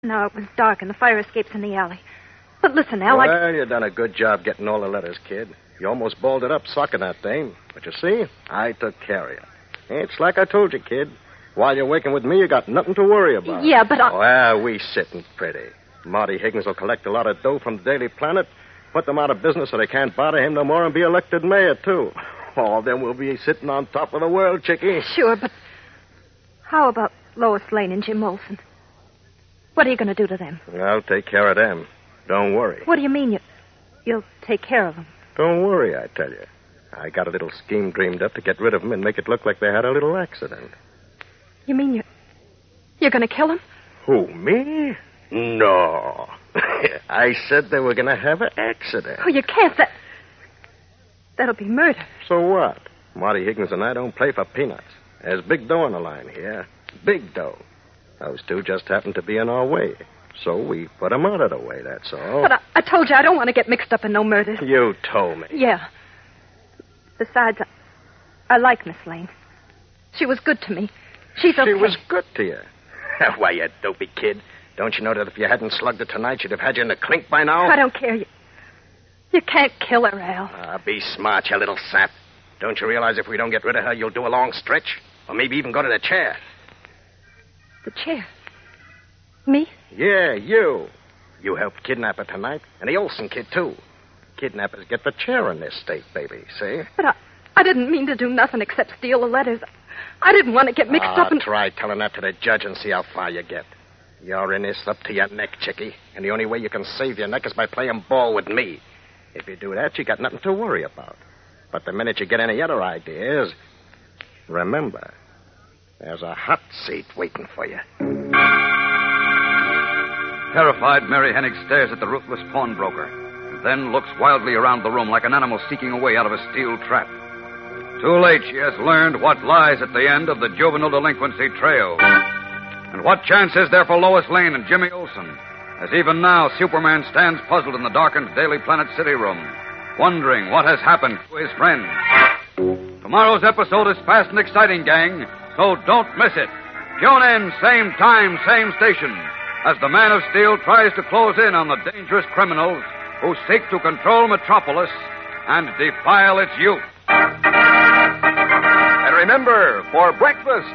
Now it was dark and the fire escape's in the alley. But listen, Al, Well, you done a good job getting all the letters, kid. You almost balled it up sucking that dame. But you see, I took care of you. It's like I told you, kid. While you're working with me, you got nothing to worry about. Yeah, but Well, we sitting pretty. Marty Higgins will collect a lot of dough from the Daily Planet, put them out of business so they can't bother him no more, and be elected mayor, too. Oh, then we'll be sitting on top of the world, Chickie. Sure, but how about Lois Lane and Jim Olsen? What are you going to do to them? I'll take care of them. Don't worry. What do you mean you'll take care of them? Don't worry, I tell you. I got a little scheme dreamed up to get rid of them and make it look like they had a little accident. You mean you're going to kill them? Who, me? No. I said they were going to have an accident. Oh, you can't. That'll be murder. So what? Marty Higgins and I don't play for peanuts. There's big dough on the line here. Big dough. Those two just happened to be in our way. So we put them out of the way, that's all. But I told you I don't want to get mixed up in no murders. You told me. Yeah. Besides, I like Miss Lane. She was good to me. She's okay. She was good to you. Why, you dopey kid. Don't you know that if you hadn't slugged her tonight, she'd have had you in the clink by now? I don't care. You can't kill her, Al. Be smart, you little sap. Don't you realize if we don't get rid of her, you'll do a long stretch? Or maybe even go to the chair. The chair? Me? Yeah, you. You helped kidnap her tonight, and the Olsen kid, too. Kidnappers get the chair in this state, baby, see? But I didn't mean to do nothing except steal the letters. I didn't want to get mixed up in... Try telling that to the judge and see how far you get. You're in this up to your neck, Chickie, and the only way you can save your neck is by playing ball with me. If you do that, you got nothing to worry about. But the minute you get any other ideas, remember, there's a hot seat waiting for you. Terrified, Mary Hennig stares at the ruthless pawnbroker, and then looks wildly around the room like an animal seeking a way out of a steel trap. Too late, she has learned what lies at the end of the juvenile delinquency trail. And what chance is there for Lois Lane and Jimmy Olsen? As even now, Superman stands puzzled in the darkened Daily Planet City room, wondering what has happened to his friends. Tomorrow's episode is fast and exciting, gang, so don't miss it. Tune in, same time, same station, as the Man of Steel tries to close in on the dangerous criminals who seek to control Metropolis and defile its youth. And remember, for breakfast,